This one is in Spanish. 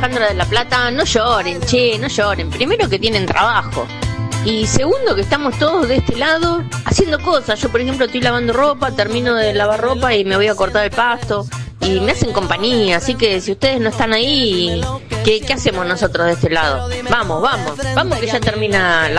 Alejandra de La Plata, no lloren, che, no lloren. Primero que tienen trabajo. Y segundo que estamos todos de este lado haciendo cosas. Yo, por ejemplo, estoy lavando ropa, termino de lavar ropa y me voy a cortar el pasto. Y me hacen compañía, así que si ustedes no están ahí, ¿qué hacemos nosotros de este lado? Vamos que ya termina la